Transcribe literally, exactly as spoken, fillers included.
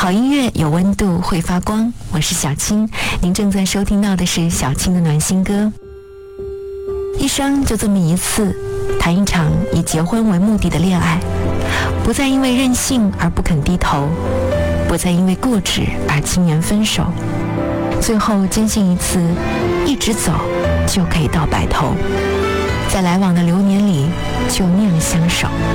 好音乐有温度，会发光。我是小青，您正在收听到的是小青的暖心歌。一生就这么一次，谈一场以结婚为目的的恋爱，不再因为任性而不肯低头，不再因为固执而轻言分手，最后坚信一次，一直走就可以到白头，在来往的流年里就那样相守。